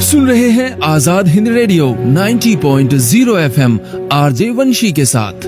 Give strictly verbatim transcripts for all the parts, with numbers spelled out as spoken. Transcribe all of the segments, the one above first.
सुन रहे हैं आजाद हिंद रेडियो नब्बे पॉइंट शून्य एफएम आरजे वंशी के साथ।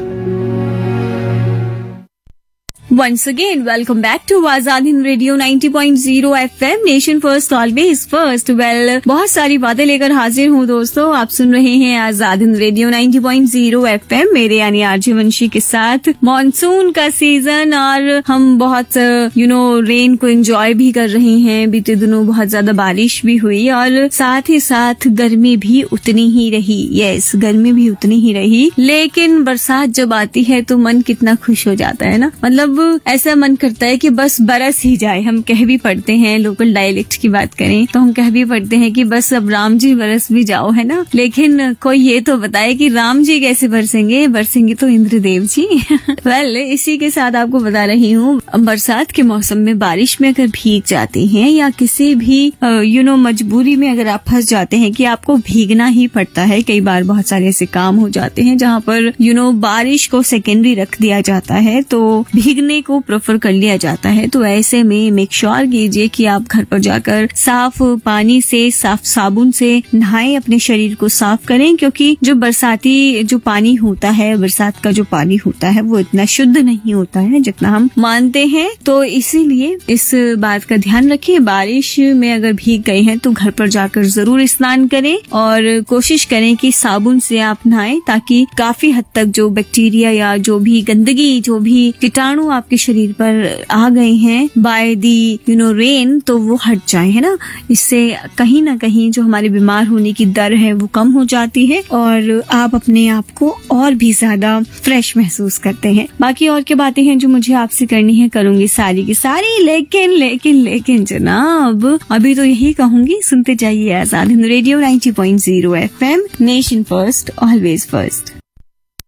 Once again, welcome back to Azad Hind Radio नब्बे पॉइंट शून्य F M, Nation First, Always First. Well, बहुत सारी बातें लेकर हाजिर हूँ दोस्तों। आप सुन रहे हैं आजाद हिंद रेडियो नब्बे पॉइंट शून्य F M, मेरे यानी आरजे वंशी के साथ। मॉनसून का सीजन और हम बहुत यू नो रेन को एंजॉय भी कर रहे हैं। बीते दिनों बहुत ज्यादा बारिश भी हुई और साथ ही साथ गर्मी भी उतनी ही रही। यस, गर्मी भी उतनी ही रही, लेकिन बरसात जब आती है तो मन कितना खुश हो जाता है ना। मतलब ऐसा मन करता है कि बस बरस ही जाए। हम कह भी पढ़ते हैं, लोकल डायलेक्ट की बात करें तो हम कह भी पढ़ते हैं कि बस अब राम जी बरस भी जाओ, है ना। लेकिन कोई ये तो बताए कि राम जी कैसे बरसेंगे? बरसेंगे तो इंद्रदेव जी। वेल well, इसी के साथ आपको बता रही हूँ, बरसात के मौसम में बारिश में अगर भीग जाते हैं या किसी भी यू नो मजबूरी में अगर आप फंस जाते हैं कि आपको भीगना ही पड़ता है। कई बार बहुत सारे ऐसे काम हो जाते हैं जहाँ पर यू नो बारिश को सेकेंडरी रख दिया जाता है, तो भीगने को प्रेफर कर लिया जाता है। तो ऐसे में मेक श्योर कीजिए कि आप घर पर जाकर साफ पानी से, साफ साबुन से नहाएं, अपने शरीर को साफ करें, क्योंकि जो बरसाती जो पानी होता है, बरसात का जो पानी होता है वो इतना शुद्ध नहीं होता है जितना हम मानते हैं। तो इसीलिए इस बात का ध्यान रखिए। बारिश में अगर भीग गए हैं तो घर पर जाकर जरूर स्नान करें और कोशिश करें कि साबुन से आप नहाएं, ताकि काफी हद तक जो बैक्टीरिया या जो भी गंदगी, जो भी कीटाणु आपके शरीर पर आ गए हैं by the you know rain, तो वो हट जाए, है ना। इससे कहीं ना कहीं जो हमारे बीमार होने की दर है वो कम हो जाती है और आप अपने आप को और भी ज्यादा फ्रेश महसूस करते हैं। बाकी और क्या बातें हैं जो मुझे आपसे करनी है, करूंगी सारी की सारी। लेकिन लेकिन लेकिन जनाब, अभी तो यही कहूंगी, सुनते जाइए आजाद हिंद रेडियो नब्बे पॉइंट शून्य F M, nation first, always first.